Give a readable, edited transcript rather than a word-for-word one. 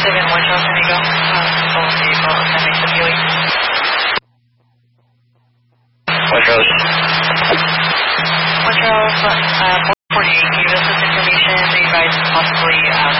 Charles, San Diego. Stolen vehicle attending to POE. 1 Charles. 1 Charles, 448, gave us this information. They advised possibly